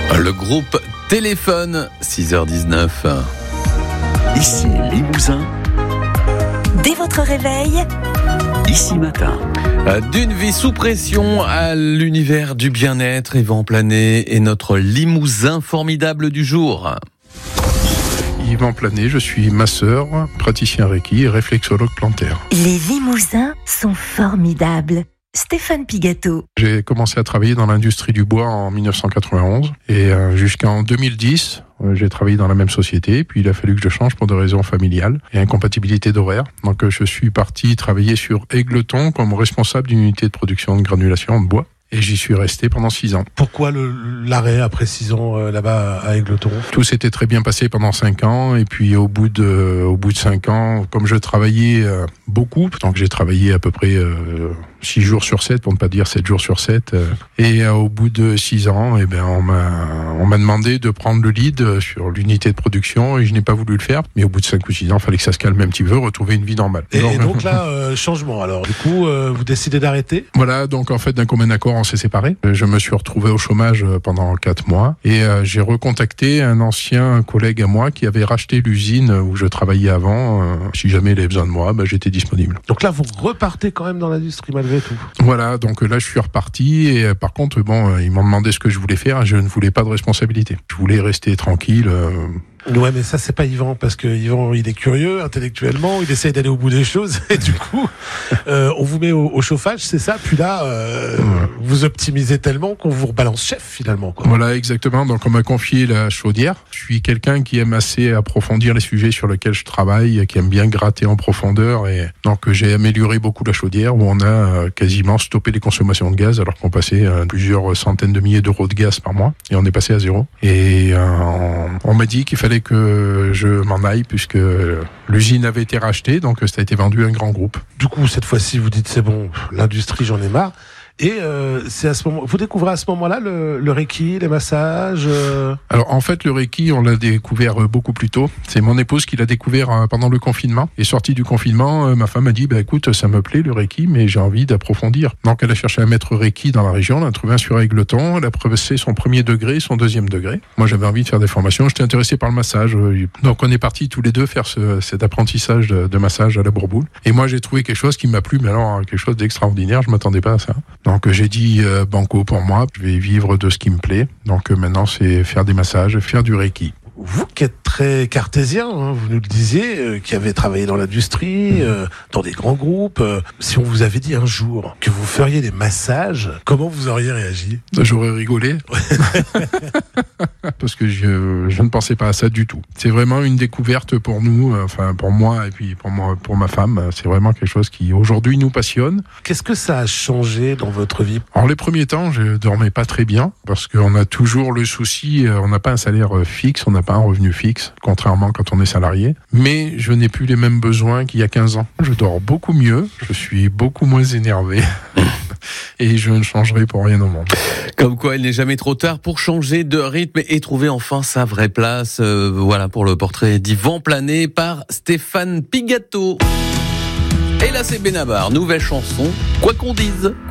Le groupe Téléphone, 6h19. Ici Limousin. Dès votre réveil, Ici Matin. D'une vie sous pression à l'univers du bien-être, Yvan Planet est notre Limousin formidable du jour. Yvan Planet, je suis masseur, praticien Reiki et réflexologue plantaire. les Limousins sont formidables. Stéphane Pigato. J'ai commencé à travailler dans l'industrie du bois en 1991 et jusqu'en 2010, j'ai travaillé dans la même société. Puis il a fallu que je change pour des raisons familiales et incompatibilité d'horaire. Donc je suis parti travailler sur Égletons comme responsable d'une unité de production de granulation de bois. Et j'y suis resté pendant 6 ans. Pourquoi l'arrêt après 6 ans là-bas à Égletons ? Tout s'était très bien passé pendant 5 ans. Et puis au bout de 5 ans, comme je travaillais beaucoup, donc j'ai travaillé à peu près 6 jours sur 7, pour ne pas dire 7 jours sur 7. Et au bout de 6 ans, on m'a demandé de prendre le lead sur l'unité de production et je n'ai pas voulu le faire. Mais au bout de 5 ou 6 ans, il fallait que ça se calme un petit peu, retrouver une vie normale. Et donc là, changement. Alors du coup, vous décidez d'arrêter ? Voilà, donc en fait, d'un commun accord, on s'est séparés. Je me suis retrouvé au chômage pendant 4 mois et j'ai recontacté un ancien collègue à moi qui avait racheté l'usine où je travaillais avant. Si jamais il avait besoin de moi, j'étais disponible. Donc là, vous repartez quand même dans l'industrie malgré tout. Voilà, donc là je suis reparti et par contre, ils m'ont demandé ce que je voulais faire et je ne voulais pas de responsabilité. Je voulais rester tranquille. Ouais, mais ça c'est pas Yvan, parce que Yvan il est curieux intellectuellement, il essaye d'aller au bout des choses et du coup on vous met au chauffage, c'est ça, puis là vous optimisez tellement qu'on vous rebalance chef finalement, quoi. Voilà, exactement, donc on m'a confié la chaudière. Je suis quelqu'un qui aime assez approfondir les sujets sur lesquels je travaille, qui aime bien gratter en profondeur et donc j'ai amélioré beaucoup la chaudière où on a quasiment stoppé les consommations de gaz alors qu'on passait plusieurs centaines de milliers d'euros de gaz par mois et on est passé à 0 et on m'a dit qu'il fallait que je m'en aille puisque l'usine avait été rachetée, donc ça a été vendu à un grand groupe. Du coup, cette fois-ci, vous dites c'est bon, l'industrie, j'en ai marre. Et c'est à ce moment, vous découvrez à ce moment-là le Reiki, les massages. Alors en fait, le Reiki, on l'a découvert beaucoup plus tôt. C'est mon épouse qui l'a découvert pendant le confinement. Et sortie du confinement, ma femme a dit écoute, ça me plaît le Reiki, mais j'ai envie d'approfondir. Donc elle a cherché un maître Reiki dans la région, elle a trouvé un sur Égletons, elle a passé son premier degré, son deuxième degré. Moi, j'avais envie de faire des formations, j'étais intéressé par le massage. Donc on est partis tous les deux faire cet apprentissage de massage à la Bourboule. Et moi, j'ai trouvé quelque chose qui m'a plu, mais alors quelque chose d'extraordinaire. Je m'attendais pas à ça. Donc j'ai dit banco pour moi, je vais vivre de ce qui me plaît. Donc maintenant c'est faire des massages, faire du Reiki. Vous qui êtes très cartésien, vous nous le disiez, qui avez travaillé dans l'industrie, dans des grands groupes. Si on vous avait dit un jour que vous feriez des massages, comment vous auriez réagi ? J'aurais rigolé. Parce que je ne pensais pas à ça du tout. C'est vraiment une découverte pour nous, enfin pour moi et puis pour ma femme. C'est vraiment quelque chose qui aujourd'hui nous passionne. Qu'est-ce que ça a changé dans votre vie ? Alors les premiers temps, je dormais pas très bien parce qu'on a toujours le souci, on n'a pas un salaire fixe, on n'a pas un revenu fixe, contrairement quand on est salarié. Mais je n'ai plus les mêmes besoins qu'il y a 15 ans. Je dors beaucoup mieux, je suis beaucoup moins énervé. Et je ne changerai pour rien au monde. Comme quoi, il n'est jamais trop tard pour changer de rythme et trouver enfin sa vraie place. Voilà pour le portrait d'Yvan Planet par Stéphane Pigato. Et là, c'est Benabar, nouvelle chanson, quoi qu'on dise.